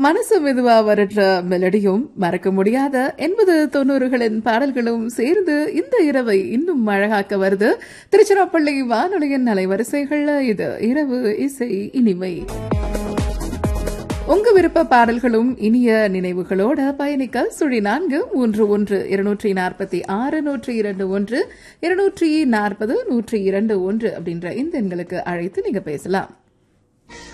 மனசு மெதுவா வரற்ற மெலடியும் மறக்க முடியாத 80-90களின் பாடல்களும் சேர்ந்து இந்த இரவை இன்னும் அழகாக்க வருது. திருச்சிராப்பள்ளி வானொலியின் அலைவரிசைகள்ல இது இரவு இசை இனிமை. உங்க விருப்ப பாடல்களும் இனிய நினைவுகளோட பயணிக்க 041246-102-1 240-102-1 அப்படின்ற இந்த எண்களுக்கு அழைத்து நீங்க பேசலாம்.